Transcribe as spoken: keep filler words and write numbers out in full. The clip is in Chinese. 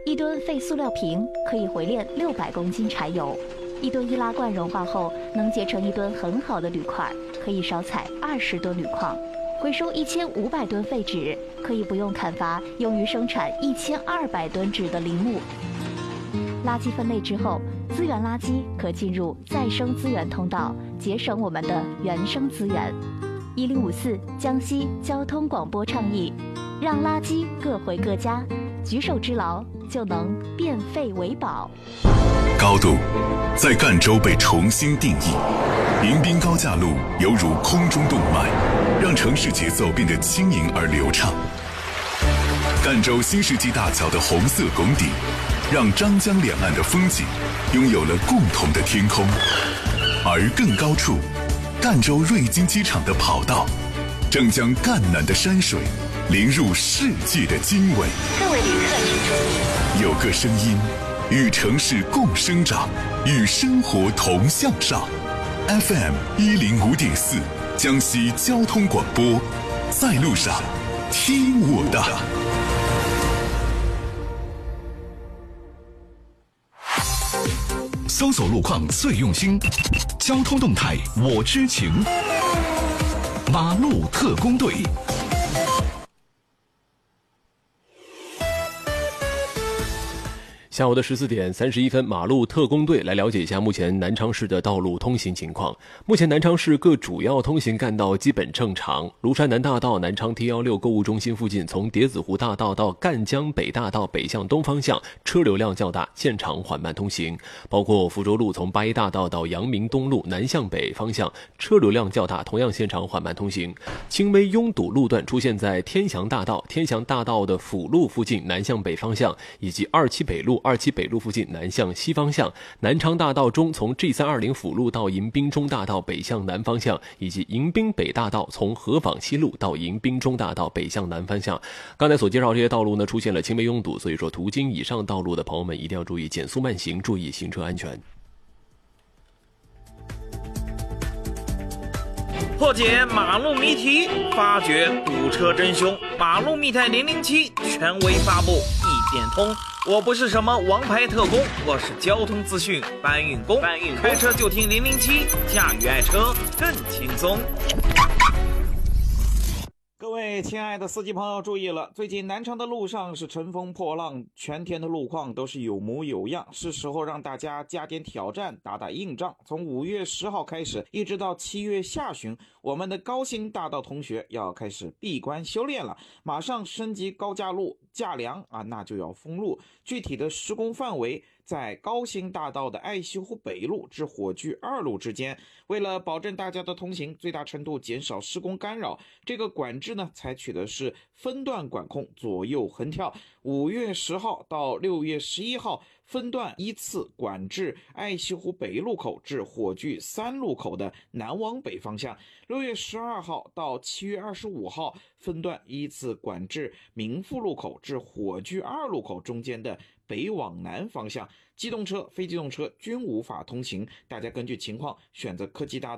一吨废塑料瓶可以回炼六百公斤柴油，一吨易拉罐融化后能结成一吨很好的铝块，可以少采二十吨铝矿。回收一千五百吨废纸，可以不用砍伐，用于生产一千二百吨纸的林木。垃圾分类之后，资源垃圾可进入再生资源通道，节省我们的原生资源。一零五四江西交通广播倡议，让垃圾各回各家，举手之劳就能变废为宝。 高度在赣州被重新定义，迎宾高架路犹如空中动脉，让城市节奏变得轻盈而流畅。赣州新世纪大桥的红色拱底，让张江两岸的风景拥有了共同的天空。而更高处，赣州瑞金机场的跑道正将赣南的山水淋入世界的经纬。 各位旅客请注意， 有个声音与城市共生长，与生活同向上。F M 一零五点四，江西交通广播，在路上听我的。 搜索路况最用心，交通动态我知情。马路特工队。 下午的十四点三十一分，马路特工队来了解一下目前南昌市的道路通行情况。目前南昌市各主要通行干道基本正常，庐山南大道南昌 T 一六 购物中心附近，从叠子湖大道到赣江北大道北向东方向车流量较大，现场缓慢通行。包括福州路从八一大道到阳明东路南向北方向车流量较大，同样现场缓慢通行。轻微拥堵路段出现在天祥大道、天祥大道的辅路附近南向北方向，以及二七北路二七北路附近南向西方向，南昌大道中从 G 三二零 辅路到迎宾中大道北向南方向，以及迎宾北大道从河坊西路到迎宾中大道北向南方向。刚才所介绍这些道路呢，出现了轻微拥堵，所以说途经以上道路的朋友们一定要注意减速慢行，注意行车安全。 破解马路谜题，发掘堵车真凶。马路密探零零七权威发布，一点通。我不是什么王牌特工，我是交通资讯搬运工。搬运开车就听零零七，驾驭爱车更轻松。各位亲爱的司机朋友注意了，最近南昌的路上是乘风破浪，全天的路况都是有模有样，是时候让大家加点挑战，打打硬仗。从五月十号开始一直到七月下旬，我们的高新大道同学要开始闭关修炼了，马上升级高架路架梁啊，那就要封路。具体的施工范围在高新大道的爱西湖北路至火炬二路之间。为了保证大家的通行，最大程度减少施工干扰，这个管制呢采取的是分段管控，左右横跳。五月十号到六月十一号分段依次管制爱西湖北路口至火炬三路口的南往北方向。六月十二号到七月二十五号分段依次管制民富路口至火炬二路口中间的北往南方向。机动车、非机动车均无法通行，大家根据情况选择科技大道